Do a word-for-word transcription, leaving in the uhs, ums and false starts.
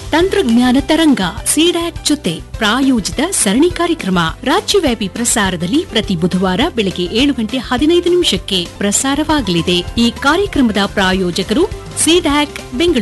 ತಂತ್ರಜ್ಞಾನ ತರಂಗ ಸಿಡ್ಯಾಕ್ ಜೊತೆ ಪ್ರಾಯೋಜಿತ ಸರಣಿ ಕಾರ್ಯಕ್ರಮ ರಾಜ್ಯವ್ಯಾಪಿ ಪ್ರಸಾರದಲ್ಲಿ ಪ್ರತಿ ಬುಧವಾರ ಬೆಳಗ್ಗೆ ಏಳು ಗಂಟೆ ಹದಿನೈದು ನಿಮಿಷಕ್ಕೆ ಪ್ರಸಾರವಾಗಲಿದೆ. ಈ ಕಾರ್ಯಕ್ರಮದ ಪ್ರಾಯೋಜಕರು ಸಿಡ್ಯಾಕ್ ಬೆಂಗಳೂರು.